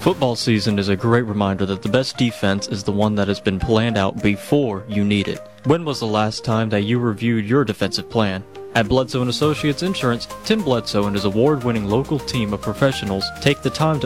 Football season is a great reminder that the best defense is the one that has been planned out before you need it. When was the last time that you reviewed your defensive plan? At Bledsoe & Associates Insurance, Tim Bledsoe and his award-winning local team of professionals take the time to